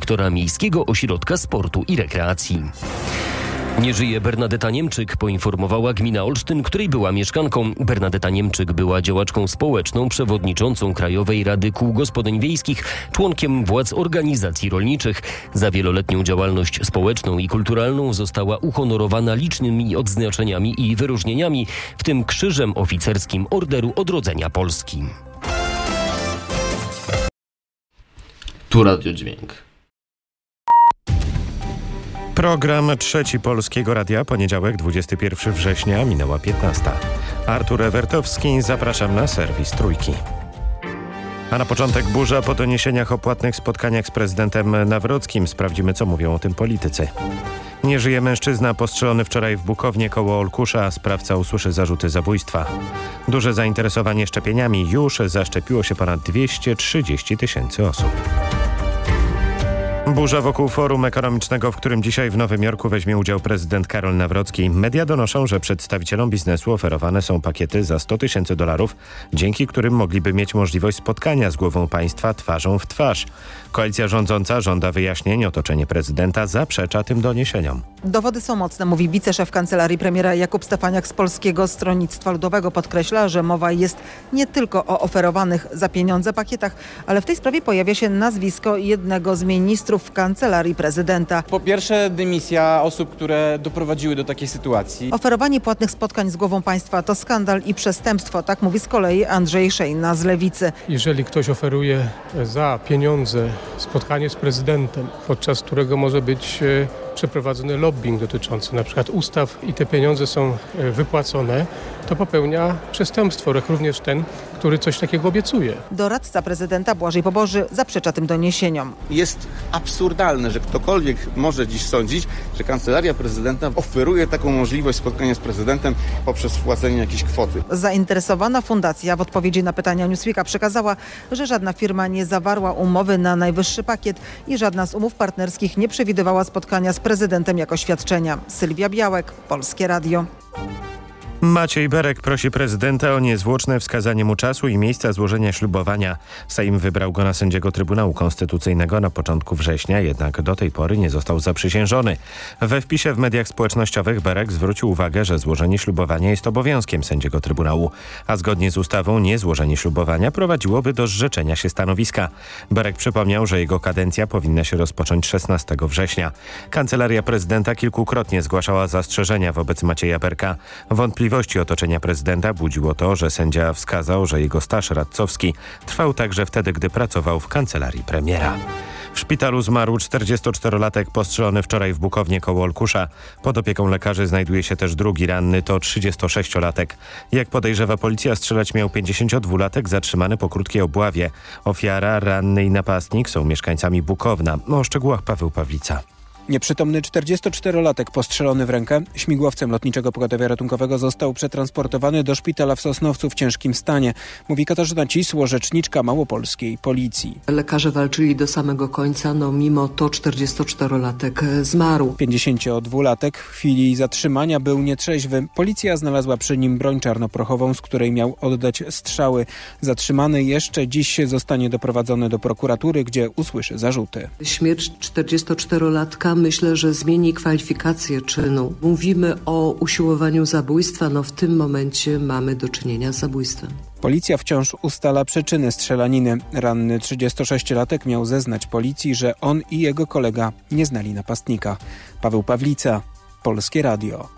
dyrektora Miejskiego Ośrodka Sportu i Rekreacji. Nie żyje Bernadeta Niemczyk, poinformowała gmina Olsztyn, której była mieszkanką. Bernadeta Niemczyk była działaczką społeczną, przewodniczącą Krajowej Rady Kół Gospodyń Wiejskich, członkiem władz organizacji rolniczych. Za wieloletnią działalność społeczną i kulturalną została uhonorowana licznymi odznaczeniami i wyróżnieniami, w tym Krzyżem Oficerskim Orderu Odrodzenia Polski. Tu Radio Dźwięk. Program Trzeci Polskiego Radia, poniedziałek 21 września, minęła 15. Artur Ewertowski, zapraszam na serwis Trójki. A na początek burza po doniesieniach o płatnych spotkaniach z prezydentem Nawrockim. Sprawdzimy, co mówią o tym politycy. Nie żyje mężczyzna postrzelony wczoraj w Bukownie koło Olkusza. Sprawca usłyszy zarzuty zabójstwa. Duże zainteresowanie szczepieniami. Już zaszczepiło się ponad 230 000 osób. Burza wokół forum ekonomicznego, w którym dzisiaj w Nowym Jorku weźmie udział prezydent Karol Nawrocki. Media donoszą, że przedstawicielom biznesu oferowane są pakiety za $100 000, dzięki którym mogliby mieć możliwość spotkania z głową państwa twarzą w twarz. Koalicja rządząca żąda wyjaśnień, otoczenie prezydenta zaprzecza tym doniesieniom. Dowody są mocne, mówi wiceszef kancelarii premiera Jakub Stefaniak z Polskiego Stronnictwa Ludowego. Podkreśla, że mowa jest nie tylko o oferowanych za pieniądze pakietach, ale w tej sprawie pojawia się nazwisko jednego z ministrów w kancelarii prezydenta. Po pierwsze, dymisja osób, które doprowadziły do takiej sytuacji. Oferowanie płatnych spotkań z głową państwa to skandal i przestępstwo, tak mówi z kolei Andrzej Szejna z Lewicy. Jeżeli ktoś oferuje za pieniądze spotkanie z prezydentem, podczas którego może być przeprowadzony lobbying dotyczący na przykład ustaw i te pieniądze są wypłacone, to popełnia przestępstwo, jak również ten, który coś takiego obiecuje. Doradca prezydenta Błażej Poboży zaprzecza tym doniesieniom. Jest absurdalne, że ktokolwiek może dziś sądzić, że kancelaria prezydenta oferuje taką możliwość spotkania z prezydentem poprzez wpłacenie jakiejś kwoty. Zainteresowana fundacja w odpowiedzi na pytania Newsweeka przekazała, że żadna firma nie zawarła umowy na najwyższy pakiet i żadna z umów partnerskich nie przewidywała spotkania z prezydentem jako świadczenia. Sylwia Białek, Polskie Radio. Maciej Berek prosi prezydenta o niezwłoczne wskazanie mu czasu i miejsca złożenia ślubowania. Sejm wybrał go na sędziego Trybunału Konstytucyjnego na początku września, jednak do tej pory nie został zaprzysiężony. We wpisie w mediach społecznościowych Berek zwrócił uwagę, że złożenie ślubowania jest obowiązkiem sędziego Trybunału, a zgodnie z ustawą niezłożenie ślubowania prowadziłoby do zrzeczenia się stanowiska. Berek przypomniał, że jego kadencja powinna się rozpocząć 16 września. Kancelaria prezydenta kilkukrotnie zgłaszała zastrzeżenia wobec Macieja Berka. Wątpliwości otoczenia prezydenta budziło to, że sędzia wskazał, że jego staż radcowski trwał także wtedy, gdy pracował w kancelarii premiera. W szpitalu zmarł 44-latek postrzelony wczoraj w Bukownie koło Olkusza. Pod opieką lekarzy znajduje się też drugi ranny, to 36-latek. Jak podejrzewa policja, strzelać miał 52-latek zatrzymany po krótkiej obławie. Ofiara, ranny i napastnik są mieszkańcami Bukowna. O szczegółach Paweł Pawlica. Nieprzytomny 44-latek postrzelony w rękę śmigłowcem Lotniczego Pogotowia Ratunkowego został przetransportowany do szpitala w Sosnowcu w ciężkim stanie, mówi Katarzyna Cisło, rzeczniczka małopolskiej policji. Lekarze walczyli do samego końca, mimo to 44-latek zmarł. 52-latek w chwili zatrzymania był nietrzeźwy. Policja znalazła przy nim broń czarnoprochową, z której miał oddać strzały. Zatrzymany jeszcze dziś zostanie doprowadzony do prokuratury, gdzie usłyszy zarzuty. Śmierć 44-latka myślę, że zmieni kwalifikację czynu. Mówimy o usiłowaniu zabójstwa, w tym momencie mamy do czynienia z zabójstwem. Policja wciąż ustala przyczyny strzelaniny. Ranny 36-latek miał zeznać policji, że on i jego kolega nie znali napastnika. Paweł Pawlica, Polskie Radio.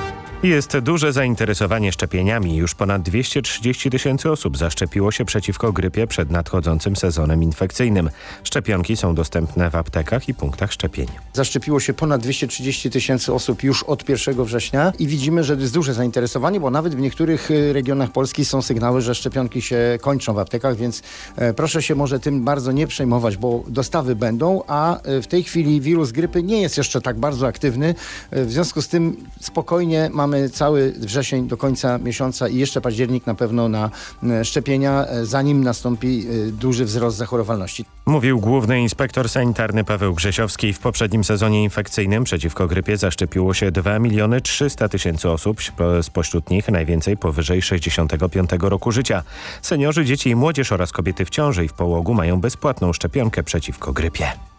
Jest duże zainteresowanie szczepieniami. Już ponad 230 000 osób zaszczepiło się przeciwko grypie przed nadchodzącym sezonem infekcyjnym. Szczepionki są dostępne w aptekach i punktach szczepień. Zaszczepiło się ponad 230 000 osób już od 1 września i widzimy, że jest duże zainteresowanie, bo nawet w niektórych regionach Polski są sygnały, że szczepionki się kończą w aptekach, więc proszę się może tym bardzo nie przejmować, bo dostawy będą, a w tej chwili wirus grypy nie jest jeszcze tak bardzo aktywny. W związku z tym spokojnie mamy cały wrzesień do końca miesiąca i jeszcze październik na pewno na szczepienia, zanim nastąpi duży wzrost zachorowalności. Mówił główny inspektor sanitarny Paweł Grzesiowski. W poprzednim sezonie infekcyjnym przeciwko grypie zaszczepiło się 2 300 000 osób, spośród nich najwięcej powyżej 65 roku życia. Seniorzy, dzieci i młodzież oraz kobiety w ciąży i w połogu mają bezpłatną szczepionkę przeciwko grypie.